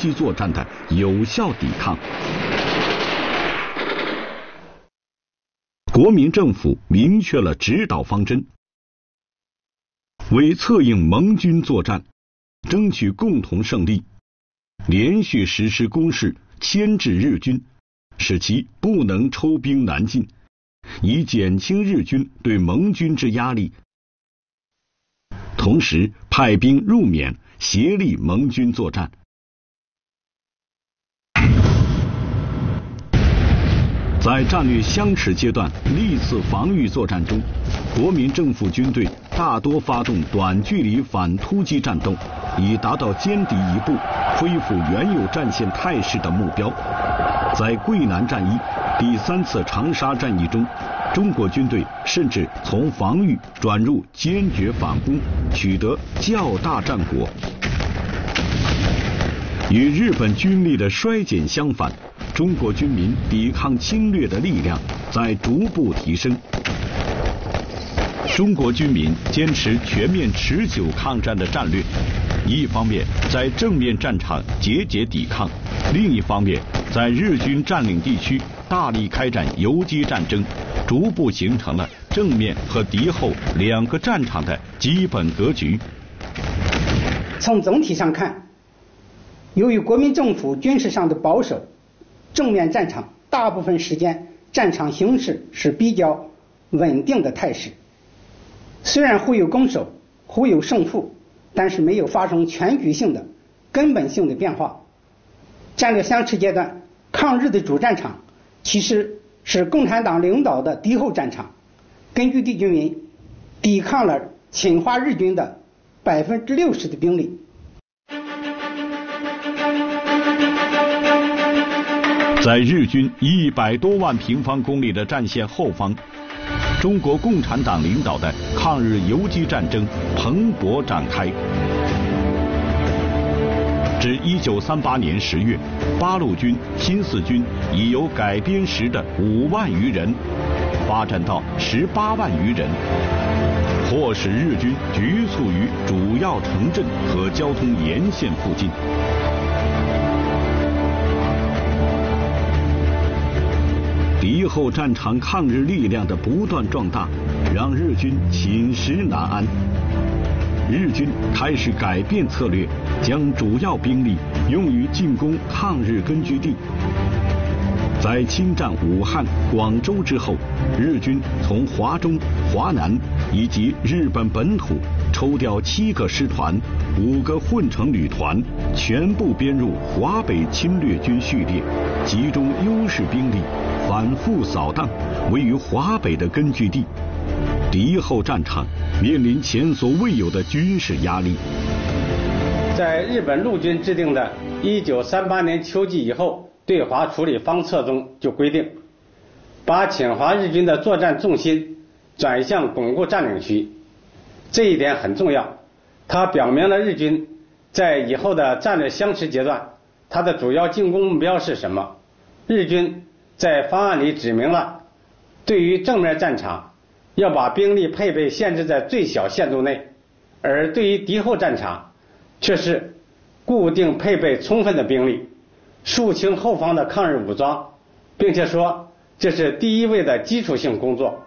击作战的有效抵抗。国民政府明确了指导方针，为策应盟军作战，争取共同胜利，连续实施攻势，牵制日军，使其不能抽兵南进，以减轻日军对盟军之压力。同时派兵入缅，协力盟军作战。在战略相持阶段历次防御作战中，国民政府军队大多发动短距离反突击战斗，以达到歼敌一部、恢复原有战线态势的目标。在桂南战役、第3次长沙战役中，中国军队甚至从防御转入坚决反攻，取得较大战果。与日本军力的衰减相反，中国军民抵抗侵略的力量在逐步提升。中国军民坚持全面持久抗战的战略，一方面在正面战场节节抵抗，另一方面在日军占领地区大力开展游击战争，逐步形成了正面和敌后2个战场的基本格局。 从总体上看，由于国民政府军事上的保守，正面战场大部分时间战场形势是比较稳定的态势，虽然互有攻守，互有胜负，但是没有发生全局性的根本性的变化。战略相持阶段，抗日的主战场其实是共产党领导的敌后战场，根据地军民抵抗了侵华日军的60%的兵力。 在日军100多万平方公里的战线后方，中国共产党领导的抗日游击战争蓬勃展开。至1938年10月，八路军、新四军已由改编时的5万余人发展到18万余人，迫使日军局促于主要城镇和交通沿线附近。敌后战场抗日力量的不断壮大，让日军寝食难安。日军开始改变策略，将主要兵力用于进攻抗日根据地。在侵占武汉、广州之后，日军从华中、华南以及日本本土抽调7个师团、5个混成旅团，全部编入华北侵略军序列，集中优势兵力，反复扫荡位于华北的根据地。敌后战场面临前所未有的军事压力。 在日本陆军制定的1938年秋季以后对华处理方策中就规定，把侵华日军的作战重心转向巩固占领区。这一点很重要，它表明了日军在以后的战略相持阶段，它的主要进攻目标是什么。日军在方案里指明了，对于正面战场要把兵力配备限制在最小限度内，而对于敌后战场却是固定配备充分的兵力，肃清后方的抗日武装，并且说这是第一位的基础性工作。